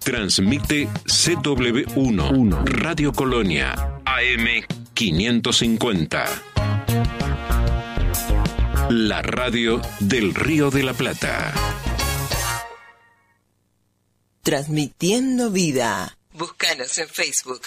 Transmite CW1 Radio Colonia AM 550. La radio del Río de la Plata. Transmitiendo vida. Búscanos en Facebook.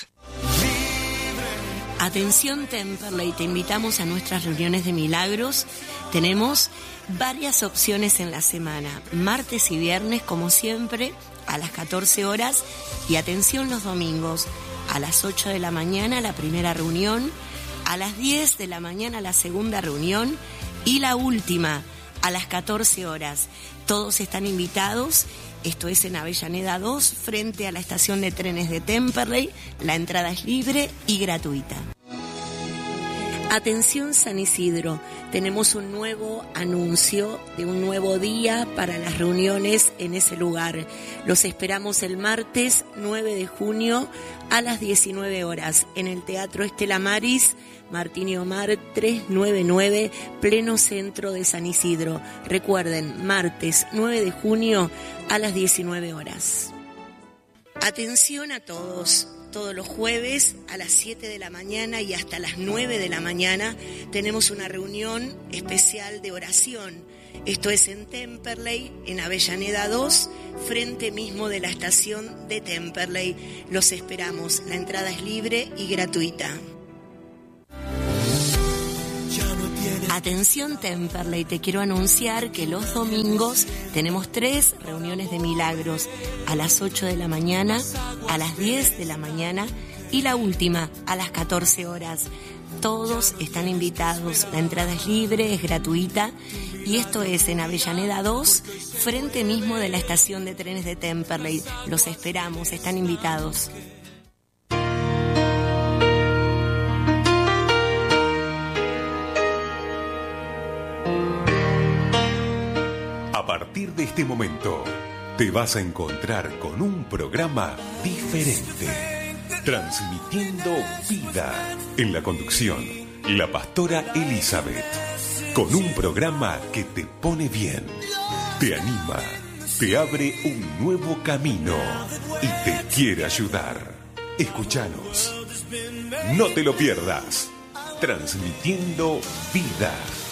Atención Temperley, te invitamos a nuestras reuniones de milagros. Tenemos varias opciones en la semana, martes y viernes como siempre a las 14 horas y atención los domingos a las 8 de la mañana la primera reunión, a las 10 de la mañana la segunda reunión y la última a las 14 horas. Todos están invitados. Esto es en Avellaneda 2, frente a la estación de trenes de Temperley. La entrada es libre y gratuita. Atención San Isidro, tenemos un nuevo anuncio de un nuevo día para las reuniones en ese lugar. Los esperamos el martes 9 de junio a las 19 horas en el Teatro Estela Maris, Martín y Omar 399, pleno centro de San Isidro. Recuerden, martes 9 de junio a las 19 horas. Atención a todos. Todos los jueves a las 7 de la mañana y hasta las 9 de la mañana tenemos una reunión especial de oración. Esto es en Temperley, en Avellaneda 2, frente mismo de la estación de Temperley. Los esperamos. La entrada es libre y gratuita. Atención Temperley, te quiero anunciar que los domingos tenemos 3 reuniones de milagros, a las 8 de la mañana, a las 10 de la mañana y la última a las 14 horas. Todos están invitados, la entrada es libre, es gratuita y esto es en Avellaneda 2, frente mismo de la estación de trenes de Temperley. Los esperamos, están invitados. A partir de este momento, te vas a encontrar con un programa diferente, transmitiendo vida. En la conducción, la pastora Elizabeth, con un programa que te pone bien, te anima, te abre un nuevo camino y te quiere ayudar. Escúchanos, no te lo pierdas, transmitiendo vida.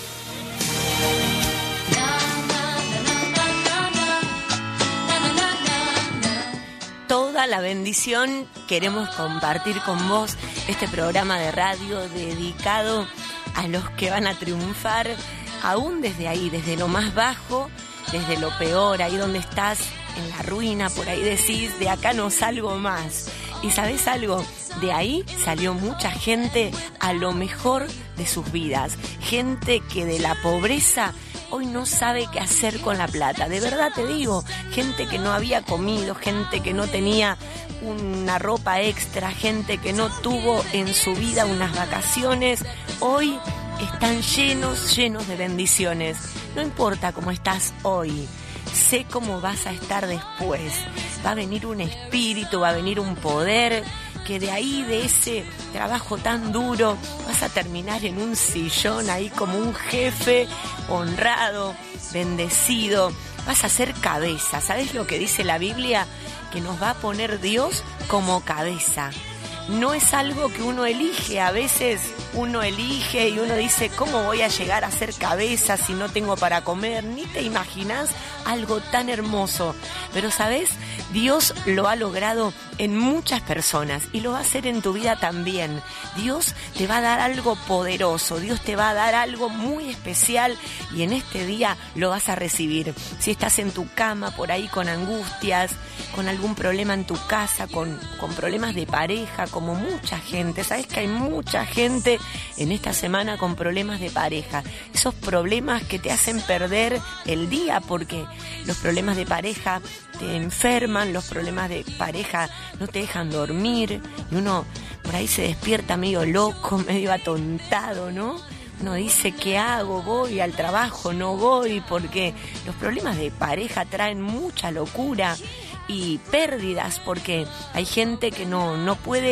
Toda la bendición queremos compartir con vos este programa de radio dedicado a los que van a triunfar, aún desde ahí, desde lo más bajo, desde lo peor, ahí donde estás en la ruina, por ahí decís, de acá no salgo más. Y ¿sabés algo? De ahí salió mucha gente a lo mejor de sus vidas, gente que de la pobreza hoy no sabe qué hacer con la plata. De verdad te digo, gente que no había comido, gente que no tenía una ropa extra, gente que no tuvo en su vida unas vacaciones, hoy están llenos de bendiciones. No importa cómo estás hoy, sé cómo vas a estar después. Va a venir un espíritu, va a venir un poder, que de ahí, de ese trabajo tan duro, vas a terminar en un sillón ahí como un jefe honrado, bendecido. Vas a ser cabeza. ¿Sabes lo que dice la Biblia? Que nos va a poner Dios como cabeza. No es algo que uno elige. A veces uno elige y uno dice, ¿cómo voy a llegar a ser cabeza si no tengo para comer? Ni te imaginas algo tan hermoso. Pero ¿sabes? Dios lo ha logrado en muchas personas y lo va a hacer en tu vida también. Dios te va a dar algo poderoso, Dios te va a dar algo muy especial y en este día lo vas a recibir. Si estás en tu cama por ahí con angustias, con algún problema en tu casa, con problemas de pareja, como mucha gente. Sabes que hay mucha gente en esta semana con problemas de pareja. Esos problemas que te hacen perder el día, porque los problemas de pareja te enferman, los problemas de pareja no te dejan dormir y uno por ahí se despierta medio loco, medio atontado, ¿no? Uno dice, ¿qué hago? ¿Voy al trabajo? ¿No voy? Porque los problemas de pareja traen mucha locura y pérdidas, porque hay gente que no puede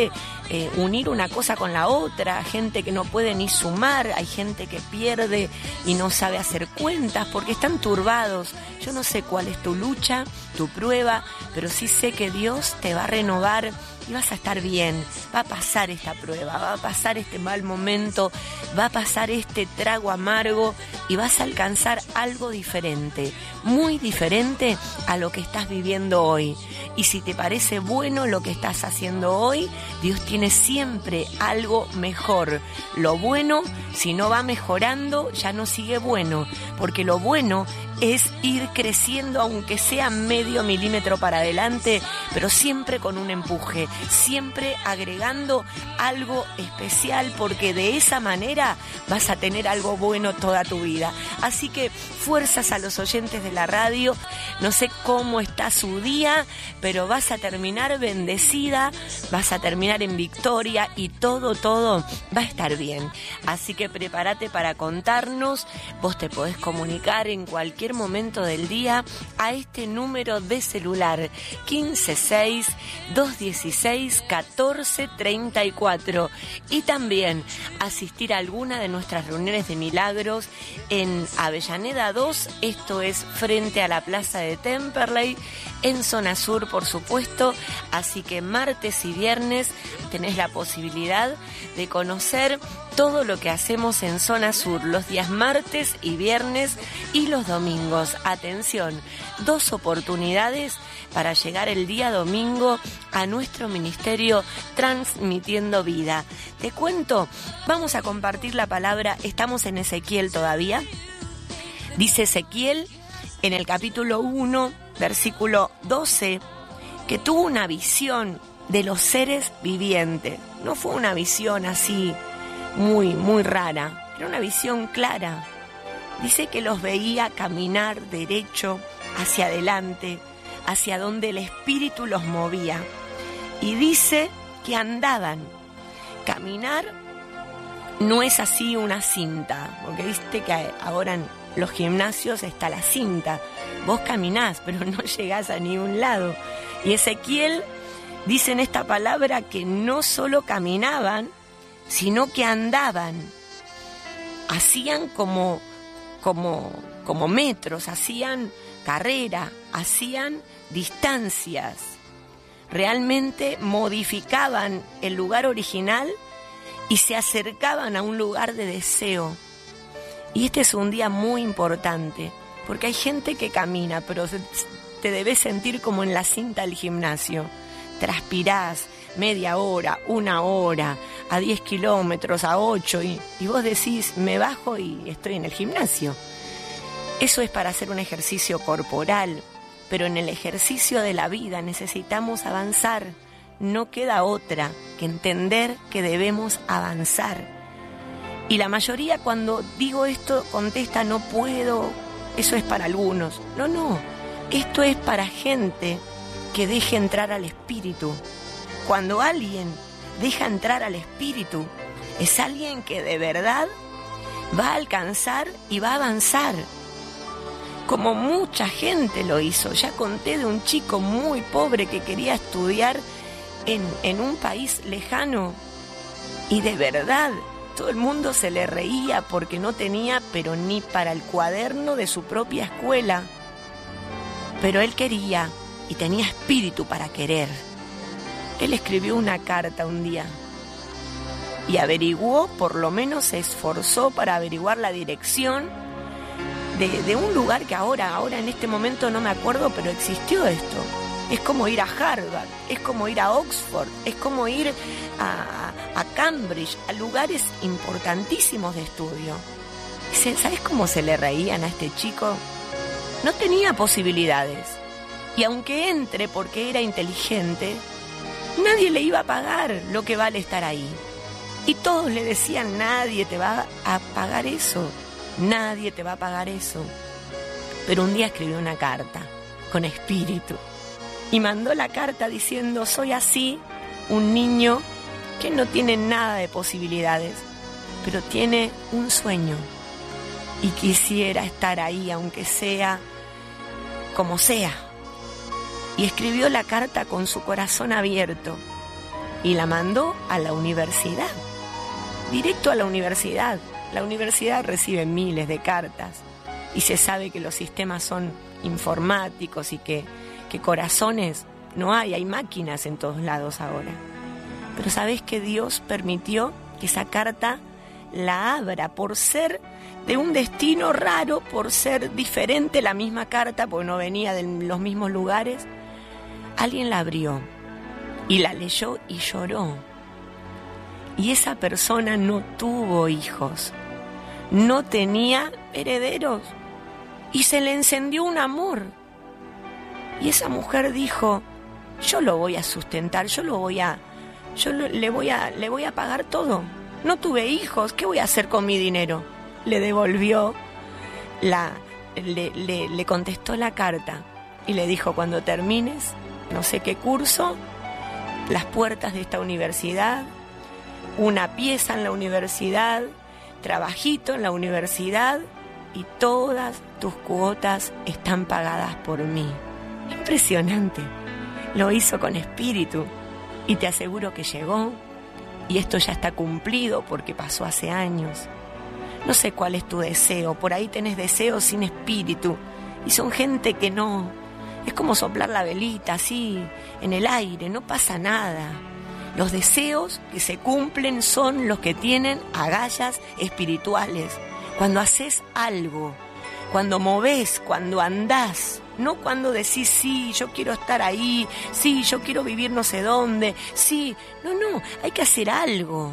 unir una cosa con la otra, gente que no puede ni sumar, hay gente que pierde y no sabe hacer cuentas porque están turbados. Yo no sé cuál es tu lucha, tu prueba, pero sí sé que Dios te va a renovar y vas a estar bien. Va a pasar esta prueba, va a pasar este mal momento, va a pasar este trago amargo y vas a alcanzar algo diferente, muy diferente a lo que estás viviendo hoy. Y si te parece bueno lo que estás haciendo hoy, Dios tiene siempre algo mejor. Lo bueno, si no va mejorando, ya no sigue bueno, porque lo bueno es ir creciendo, aunque sea medio milímetro para adelante, pero siempre con un empuje, siempre agregando algo especial, porque de esa manera vas a tener algo bueno toda tu vida. Así que fuerzas a los oyentes de la radio. No sé cómo está su día, pero vas a terminar bendecida, vas a terminar en victoria y todo va a estar bien. Así que prepárate para contarnos. Vos te podés comunicar en cualquier momento del día a este número de celular 156-216-1434 y también asistir a alguna de nuestras reuniones de milagros en Avellaneda 2, esto es frente a la Plaza de Temperley, en zona sur por supuesto, así que martes y viernes tenés la posibilidad de conocer todo lo que hacemos en zona sur, los días martes y viernes y los domingos. Atención, 2 oportunidades para llegar el día domingo a nuestro ministerio Transmitiendo Vida. Te cuento, vamos a compartir la palabra, estamos en Ezequiel todavía. Dice Ezequiel en el capítulo 1, versículo 12, que tuvo una visión de los seres vivientes. No fue una visión así muy rara, era una visión clara. Dice que los veía caminar derecho hacia adelante, hacia donde el Espíritu los movía. Y dice que andaban. Caminar no es así una cinta, porque viste que ahora en los gimnasios está la cinta. Vos caminás, pero no llegás a ningún lado. Y Ezequiel dice en esta palabra que no solo caminaban, sino que andaban. Hacían como metros, hacían carrera, hacían distancias. Realmente modificaban el lugar original y se acercaban a un lugar de deseo. Y este es un día muy importante, porque hay gente que camina, pero te debes sentir como en la cinta del gimnasio. Transpirás media hora, 1 hora, a 10 kilómetros, a 8, y vos decís, me bajo y estoy en el gimnasio. Eso es para hacer un ejercicio corporal, pero en el ejercicio de la vida necesitamos avanzar. No queda otra que entender que debemos avanzar. Y la mayoría cuando digo esto contesta, no puedo, eso es para algunos. No, esto es para gente que deje entrar al Espíritu. Cuando alguien deja entrar al Espíritu, es alguien que de verdad va a alcanzar y va a avanzar. Como mucha gente lo hizo. Ya conté de un chico muy pobre que quería estudiar en un país lejano y de verdad todo el mundo se le reía porque no tenía pero ni para el cuaderno de su propia escuela. Pero él quería y tenía espíritu para querer. Él escribió una carta un día y averiguó, por lo menos se esforzó para averiguar la dirección de un lugar que ahora en este momento no me acuerdo, pero existió esto. Es como ir a Harvard, es como ir a Oxford, es como ir a Cambridge, a lugares importantísimos de estudio. ¿Sabes cómo se le reían a este chico? No tenía posibilidades. Y aunque entre porque era inteligente, nadie le iba a pagar lo que vale estar ahí. Y todos le decían, nadie te va a pagar eso. Nadie te va a pagar eso. Pero un día escribió una carta con espíritu y mandó la carta diciendo, soy así, un niño que no tiene nada de posibilidades, pero tiene un sueño y quisiera estar ahí, aunque sea como sea. Y escribió la carta con su corazón abierto y la mandó a la universidad, directo a la universidad. La universidad recibe miles de cartas y se sabe que los sistemas son informáticos y que corazones no hay máquinas en todos lados ahora. Pero ¿sabés que Dios permitió que esa carta la abra por ser de un destino raro, por ser diferente la misma carta, porque no venía de los mismos lugares? Alguien la abrió y la leyó y lloró. Y esa persona no tuvo hijos, no tenía herederos y se le encendió un amor. Y esa mujer dijo: yo lo voy a sustentar, le voy a pagar todo. No tuve hijos, ¿qué voy a hacer con mi dinero? Le devolvió, le contestó la carta y le dijo: cuando termines no sé qué curso, las puertas de esta universidad, una pieza en la universidad, trabajito en la universidad y todas tus cuotas están pagadas por mí. Impresionante. Lo hizo con espíritu y te aseguro que llegó, y esto ya está cumplido porque pasó hace años. No sé cuál es tu deseo, por ahí tenés deseos sin espíritu y son gente que no, es como soplar la velita así en el aire, no pasa nada. Los deseos que se cumplen son los que tienen agallas espirituales. Cuando haces algo, cuando movés, cuando andás, no cuando decís: sí, yo quiero estar ahí, sí, yo quiero vivir no sé dónde, sí. No, hay que hacer algo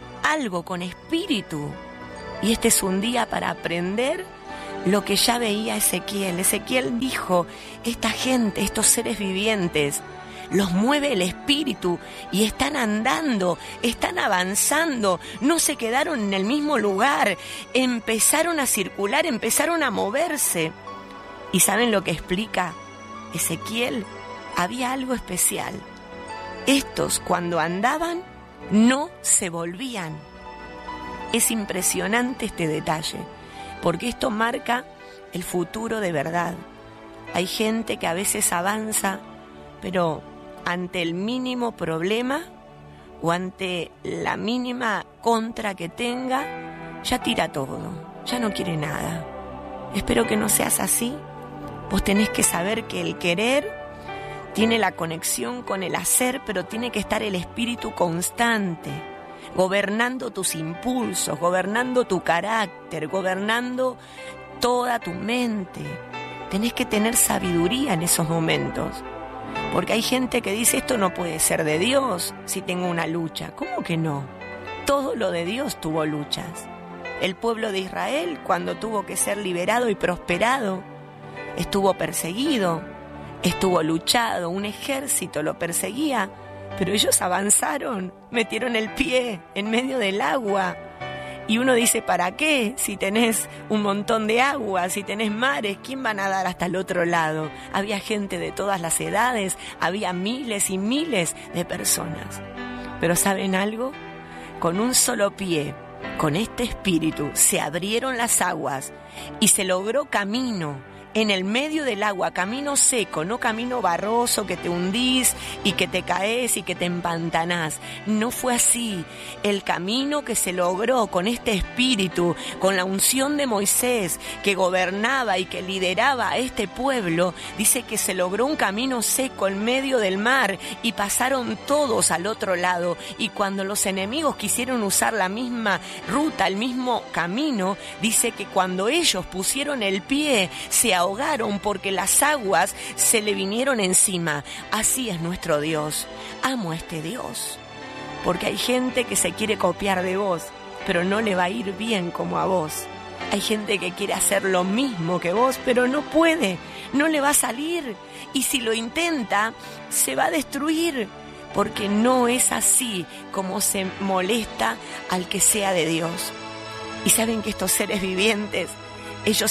con espíritu. Y este es un día para aprender lo que ya veía Ezequiel. Ezequiel dijo: esta gente, estos seres vivientes, los mueve el espíritu y están andando, están avanzando, no se quedaron en el mismo lugar, empezaron a circular, empezaron a moverse. ¿Y saben lo que explica Ezequiel? Había algo especial. Estos, cuando andaban, no se volvían. Es impresionante este detalle, porque esto marca el futuro de verdad. Hay gente que a veces avanza, pero ante el mínimo problema o ante la mínima contra que tenga, ya tira todo, ya no quiere nada. Espero que no seas así. Vos tenés que saber que el querer tiene la conexión con el hacer, pero tiene que estar el espíritu constante, gobernando tus impulsos, gobernando tu carácter, gobernando toda tu mente. Tenés que tener sabiduría en esos momentos. Porque hay gente que dice: esto no puede ser de Dios si tengo una lucha. ¿Cómo que no? Todo lo de Dios tuvo luchas. El pueblo de Israel, cuando tuvo que ser liberado y prosperado, estuvo perseguido, estuvo luchado, un ejército lo perseguía, pero ellos avanzaron, metieron el pie en medio del agua. Y uno dice: ¿para qué? Si tenés un montón de agua, si tenés mares, ¿quién va a nadar hasta el otro lado? Había gente de todas las edades, había miles y miles de personas. Pero ¿saben algo? Con un solo pie, con este espíritu, se abrieron las aguas y se logró camino en el medio del agua, camino seco, no camino barroso que te hundís y que te caes y que te empantanás. No fue así. El camino que se logró con este espíritu, con la unción de Moisés, que gobernaba y que lideraba a este pueblo, dice que se logró un camino seco en medio del mar y pasaron todos al otro lado. Y cuando los enemigos quisieron usar la misma ruta, el mismo camino, dice que cuando ellos pusieron el pie, se ahogaron porque las aguas se le vinieron encima. Así es nuestro Dios. Amo a este Dios, porque hay gente que se quiere copiar de vos, pero no le va a ir bien como a vos. Hay gente que quiere hacer lo mismo que vos, pero no puede, no le va a salir. Y si lo intenta, se va a destruir, porque no es así como se molesta al que sea de Dios. Y saben que estos seres vivientes, ellos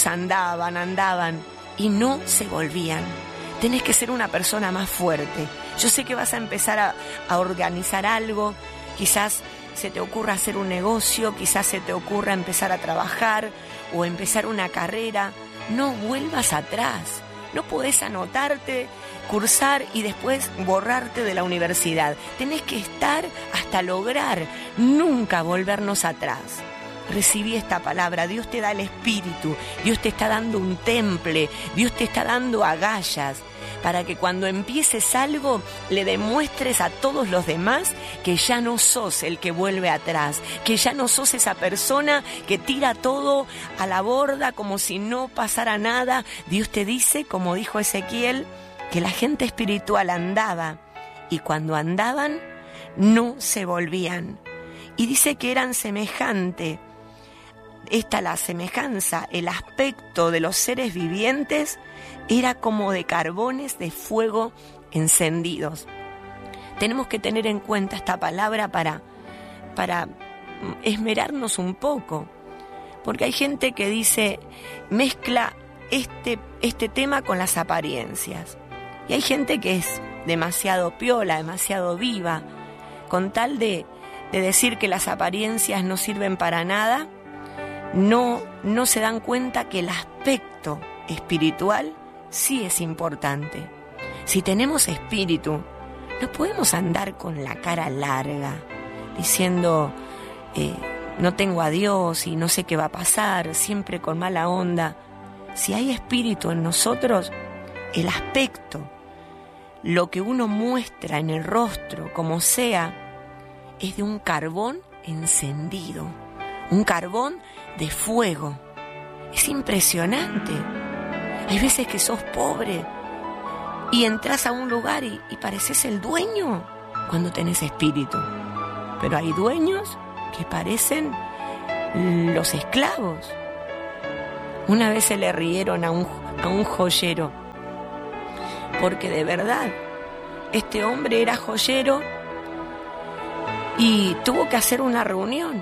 andaban y no se volvían. Tenés que ser una persona más fuerte. Yo sé que vas a empezar a organizar algo, quizás se te ocurra hacer un negocio, quizás se te ocurra empezar a trabajar o empezar una carrera. No vuelvas atrás, No podés anotarte, cursar y después borrarte de la universidad. Tenés que estar hasta lograr nunca volvernos atrás. Recibí esta palabra. Dios te da el Espíritu, Dios te está dando un temple, Dios te está dando agallas para que cuando empieces algo le demuestres a todos los demás que ya no sos el que vuelve atrás, que ya no sos esa persona que tira todo a la borda como si no pasara nada. Dios te dice, como dijo Ezequiel, que la gente espiritual andaba y cuando andaban no se volvían. Y dice que eran semejante. La semejanza, el aspecto de los seres vivientes era como de carbones de fuego encendidos. Tenemos que tener en cuenta esta palabra para esmerarnos un poco, porque hay gente que dice, mezcla este tema con las apariencias, y hay gente que es demasiado piola, demasiado viva, con tal de decir que las apariencias no sirven para nada. No se dan cuenta que el aspecto espiritual sí es importante. Si tenemos espíritu, no podemos andar con la cara larga, diciendo, no tengo a Dios y no sé qué va a pasar, siempre con mala onda. Si hay espíritu en nosotros, el aspecto, lo que uno muestra en el rostro, como sea, es de un carbón encendido, un carbón de fuego. Es impresionante. Hay veces que sos pobre y entras a un lugar y pareces el dueño cuando tenés espíritu. Pero hay dueños que parecen los esclavos. Una vez se le rieron a un joyero, porque de verdad este hombre era joyero y tuvo que hacer una reunión.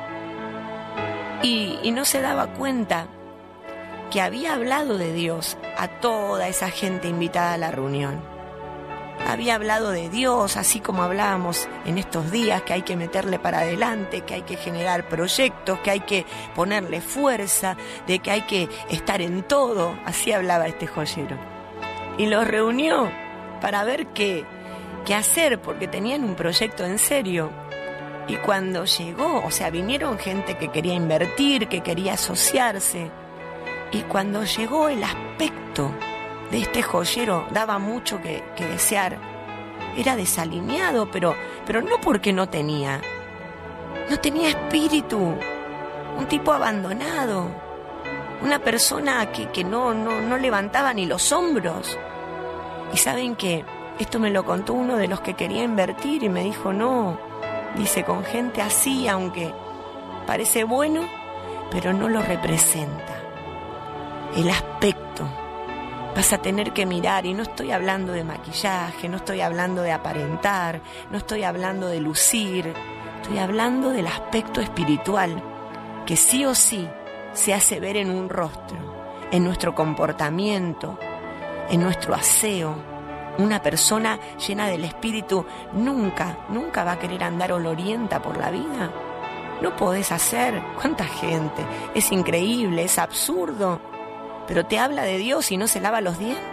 Y no se daba cuenta que había hablado de Dios a toda esa gente invitada a la reunión. Había hablado de Dios, así como hablábamos en estos días, que hay que meterle para adelante, que hay que generar proyectos, que hay que ponerle fuerza, de que hay que estar en todo. Así hablaba este joyero. Y los reunió para ver qué hacer, porque tenían un proyecto en serio. Y cuando llegó, vinieron gente que quería invertir, que quería asociarse. Y cuando llegó, el aspecto de este joyero daba mucho que desear. Era desalineado, pero no porque no tenía espíritu. Un tipo abandonado. Una persona que no levantaba ni los hombros. Y saben que esto me lo contó uno de los que quería invertir y me dijo, no. Dice, con gente así, aunque parece bueno, pero no lo representa. El aspecto. Vas a tener que mirar, y no estoy hablando de maquillaje, no estoy hablando de aparentar, no estoy hablando de lucir, estoy hablando del aspecto espiritual, que sí o sí se hace ver en un rostro, en nuestro comportamiento, en nuestro aseo. Una persona llena del Espíritu nunca va a querer andar olorienta por la vida. No podés hacer. ¿Cuánta gente? Es increíble, es absurdo. Pero te habla de Dios y no se lava los dientes.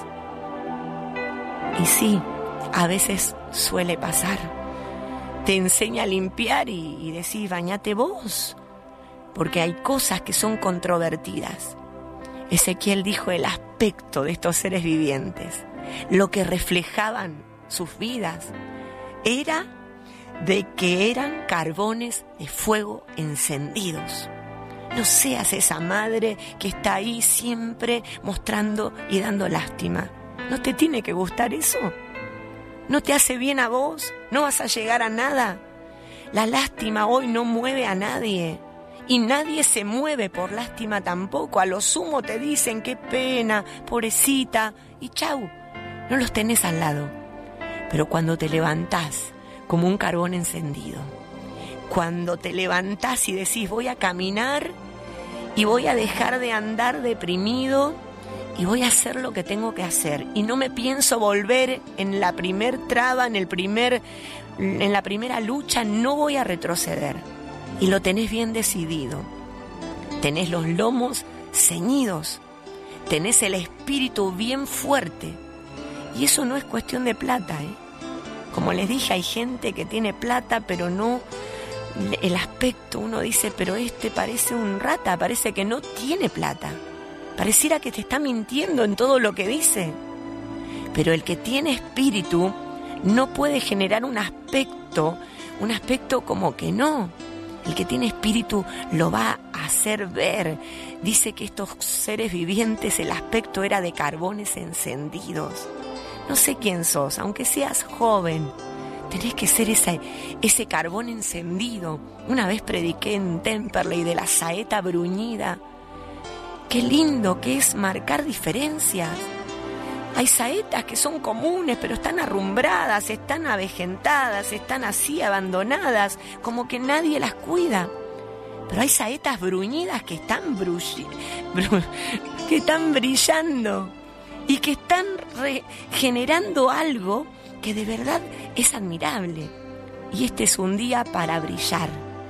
Y sí, a veces suele pasar. Te enseña a limpiar y decís, bañate vos. Porque hay cosas que son controvertidas. Ezequiel dijo el aspecto de estos seres vivientes. Lo que reflejaban sus vidas era de que eran carbones de fuego encendidos. No seas esa madre que está ahí siempre mostrando y dando lástima. ¿No te tiene que gustar eso? ¿No te hace bien a vos? ¿No vas a llegar a nada? La lástima hoy no mueve a nadie. Y nadie se mueve por lástima tampoco. A lo sumo te dicen, qué pena, pobrecita, y chau. No los tenés al lado. Pero cuando te levantás como un carbón encendido, cuando te levantás y decís, voy a caminar y voy a dejar de andar deprimido y voy a hacer lo que tengo que hacer, y no me pienso volver en la primer traba, en la primera lucha, no voy a retroceder, y lo tenés bien decidido, tenés los lomos ceñidos, tenés el espíritu bien fuerte. Y eso no es cuestión de plata, ¿eh? Como les dije, hay gente que tiene plata, pero no el aspecto. Uno dice, pero este parece un rata, parece que no tiene plata. Pareciera que te está mintiendo en todo lo que dice. Pero el que tiene espíritu no puede generar un aspecto como que no. El que tiene espíritu lo va a hacer ver. Dice que estos seres vivientes, el aspecto era de carbones encendidos. No sé quién sos, aunque seas joven, tenés que ser ese carbón encendido. Una vez prediqué en Temperley de la saeta bruñida. Qué lindo que es marcar diferencias. Hay saetas que son comunes, pero están arrumbradas, están avejentadas, están así abandonadas, como que nadie las cuida. Pero hay saetas bruñidas que están brillando y que están generando algo que de verdad es admirable. Y este es un día para brillar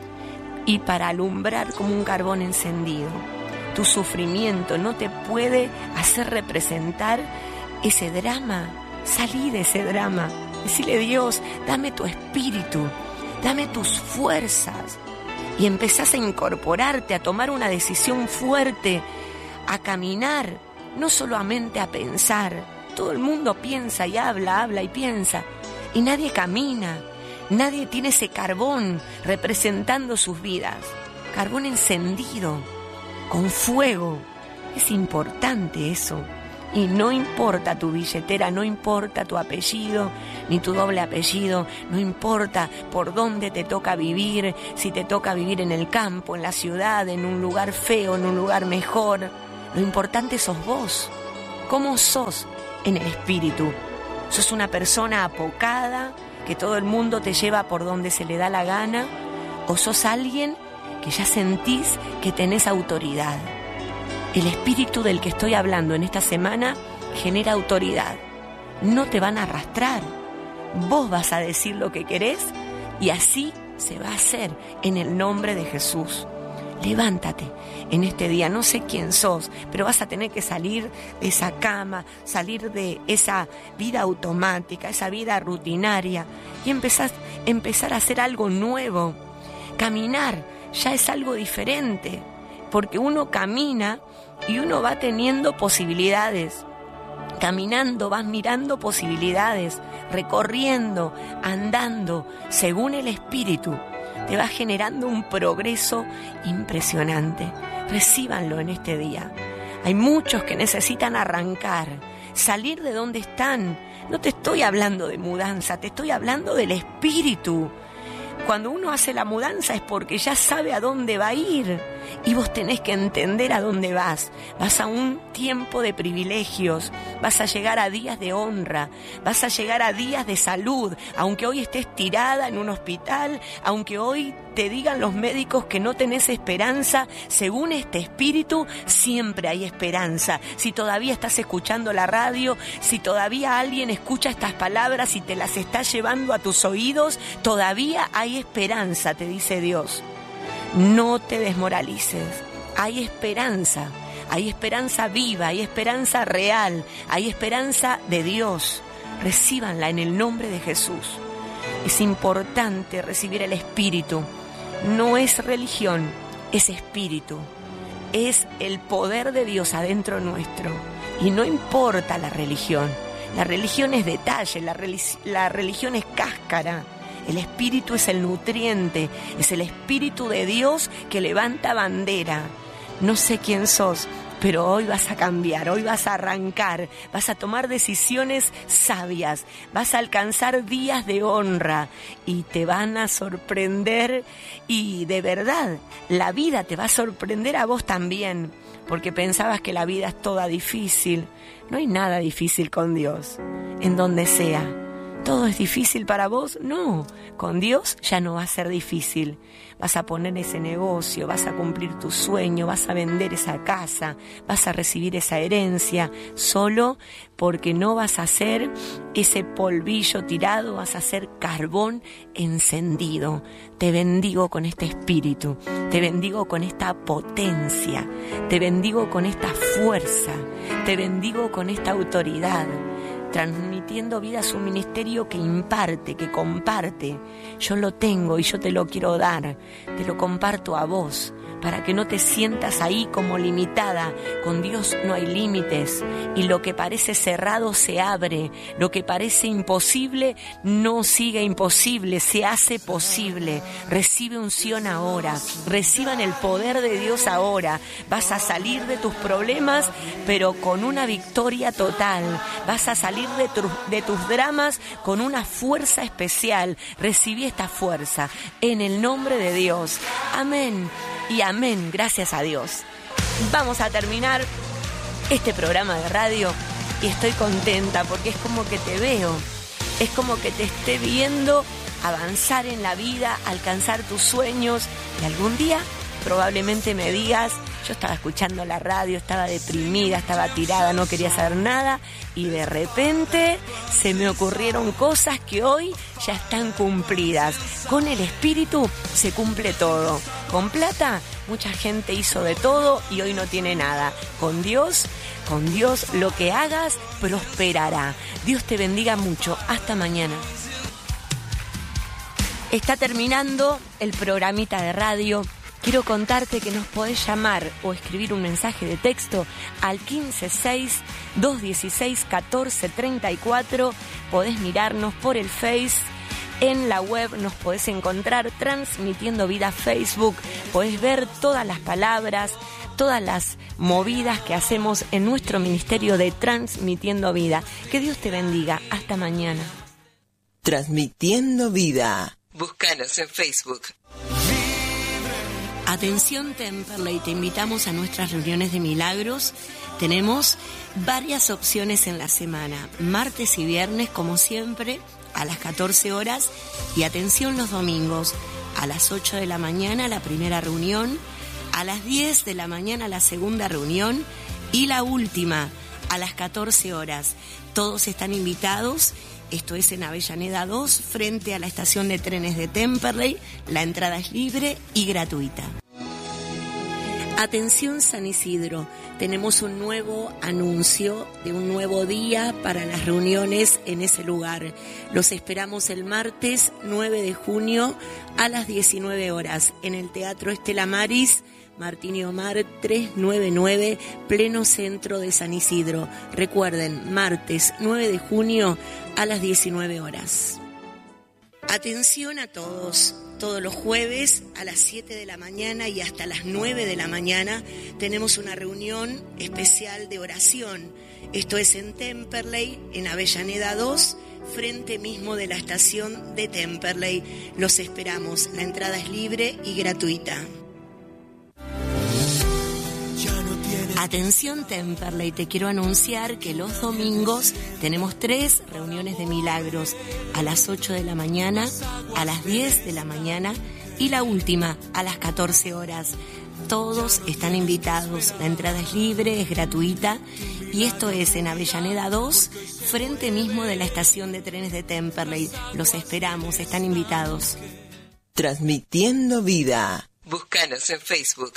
y para alumbrar como un carbón encendido. Tu sufrimiento no te puede hacer representar ese drama. Salí de ese drama. Decile, Dios, dame tu espíritu, dame tus fuerzas. Y empezás a incorporarte, a tomar una decisión fuerte, a caminar, no solamente a pensar. Todo el mundo piensa y habla y piensa, y nadie camina. Nadie tiene ese carbón representando sus vidas. Carbón encendido, con fuego. Es importante eso. Y no importa tu billetera, no importa tu apellido, ni tu doble apellido, no importa por dónde te toca vivir, si te toca vivir en el campo, en la ciudad, en un lugar feo, en un lugar mejor. Lo importante sos vos. ¿Cómo sos en el espíritu? ¿Sos una persona apocada, que todo el mundo te lleva por donde se le da la gana? ¿O sos alguien que ya sentís que tenés autoridad? El espíritu del que estoy hablando en esta semana genera autoridad. No te van a arrastrar. Vos vas a decir lo que querés y así se va a hacer en el nombre de Jesús. Levántate en este día. No sé quién sos, pero vas a tener que salir de esa cama, salir de esa vida automática, esa vida rutinaria y empezar a hacer algo nuevo. Caminar ya es algo diferente, porque uno camina y uno va teniendo posibilidades. Caminando vas mirando posibilidades, recorriendo, andando, según el espíritu. Te va generando un progreso impresionante. Recíbanlo en este día. Hay muchos que necesitan arrancar, salir de donde están. No te estoy hablando de mudanza, te estoy hablando del espíritu. Cuando uno hace la mudanza es porque ya sabe a dónde va a ir. Y vos tenés que entender a dónde vas. Vas a un tiempo de privilegios, vas a llegar a días de honra, vas a llegar a días de salud, aunque hoy estés tirada en un hospital, aunque hoy te digan los médicos que no tenés esperanza, según este espíritu siempre hay esperanza. Si todavía estás escuchando la radio, si todavía alguien escucha estas palabras y te las está llevando a tus oídos, todavía hay esperanza, te dice Dios. No te desmoralices, hay esperanza viva, hay esperanza real, hay esperanza de Dios. Recíbanla en el nombre de Jesús. Es importante recibir el Espíritu. No es religión, es espíritu. Es el poder de Dios adentro nuestro. Y no importa la religión. La religión es detalle, la religión es cáscara. El espíritu es el nutriente, es el espíritu de Dios que levanta bandera. No sé quién sos, pero hoy vas a cambiar, hoy vas a arrancar, vas a tomar decisiones sabias, vas a alcanzar días de honra y te van a sorprender y de verdad la vida te va a sorprender a vos también, porque pensabas que la vida es toda difícil. No hay nada difícil con Dios, en donde sea. ¿Todo es difícil para vos? No, con Dios ya no va a ser difícil. Vas a poner ese negocio, vas a cumplir tu sueño, vas a vender esa casa, vas a recibir esa herencia, solo porque no vas a ser ese polvillo tirado, vas a ser carbón encendido. Te bendigo con este espíritu, te bendigo con esta potencia, te bendigo con esta fuerza. Te bendigo con esta autoridad, transmitiendo vida a su ministerio que imparte, que comparte. Yo lo tengo y yo te lo quiero dar, te lo comparto a vos, para que no te sientas ahí como limitada. Con Dios no hay límites, y lo que parece cerrado se abre, lo que parece imposible no sigue imposible, se hace posible. Recibe unción ahora, reciban el poder de Dios ahora. Vas a salir de tus problemas, pero con una victoria total. Vas a salir de tus dramas con una fuerza especial. Recibí esta fuerza en el nombre de Dios. Amén y amén, gracias a Dios. Vamos a terminar este programa de radio y estoy contenta porque es como que te veo, es como que te esté viendo avanzar en la vida, alcanzar tus sueños, y algún día probablemente me digas: yo estaba escuchando la radio, estaba deprimida, estaba tirada, no quería saber nada, y de repente se me ocurrieron cosas que hoy ya están cumplidas. Con el Espíritu se cumple todo. Con plata, mucha gente hizo de todo y hoy no tiene nada. Con Dios, lo que hagas prosperará. Dios te bendiga mucho. Hasta mañana. Está terminando el programita de radio. Quiero contarte que nos podés llamar o escribir un mensaje de texto al 156-216-1434. Podés mirarnos por el Face. En la web nos podés encontrar Transmitiendo Vida Facebook. Podés ver todas las palabras, todas las movidas que hacemos en nuestro ministerio de Transmitiendo Vida. Que Dios te bendiga. Hasta mañana. Transmitiendo Vida. Búscanos en Facebook. Atención Temperley, te invitamos a nuestras reuniones de milagros. Tenemos varias opciones en la semana, martes y viernes como siempre a las 14 horas, y atención los domingos a las 8 de la mañana la primera reunión, a las 10 de la mañana la segunda reunión y la última a las 14 horas. Todos están invitados. Esto es en Avellaneda 2, frente a la estación de trenes de Temperley. La entrada es libre y gratuita. Atención San Isidro, tenemos un nuevo anuncio de un nuevo día para las reuniones en ese lugar. Los esperamos el martes 9 de junio a las 19 horas en el Teatro Estela Maris, Martín y Omar 399, pleno centro de San Isidro. Recuerden, martes 9 de junio a las 19 horas. Atención a todos. Todos los jueves a las 7 de la mañana y hasta las 9 de la mañana tenemos una reunión especial de oración. Esto es en Temperley, en Avellaneda 2, frente mismo de la estación de Temperley. Los esperamos. La entrada es libre y gratuita. Atención Temperley, te quiero anunciar que los domingos tenemos 3 reuniones de milagros, a las 8 de la mañana, a las 10 de la mañana y la última a las 14 horas. Todos están invitados, la entrada es libre, es gratuita, y esto es en Avellaneda 2, frente mismo de la estación de trenes de Temperley. Los esperamos, están invitados. Transmitiendo Vida. Búscanos en Facebook.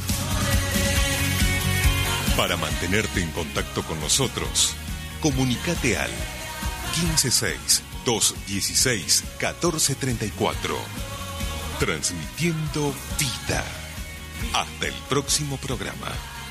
Para mantenerte en contacto con nosotros, comunícate al 156-216-1434. Transmitiendo Vida. Hasta el próximo programa.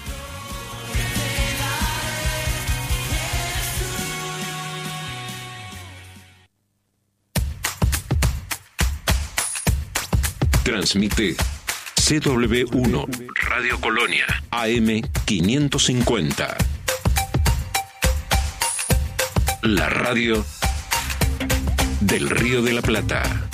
Transmite CW1 Radio Colonia AM 550. La radio del Río de la Plata.